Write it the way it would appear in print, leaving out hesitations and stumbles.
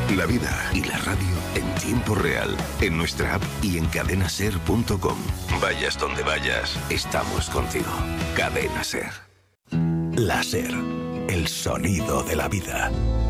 La vida y la radio en tiempo real, en nuestra app y en cadenaser.com. Vayas donde vayas, estamos contigo. Cadena Ser. La Ser, el sonido de la vida.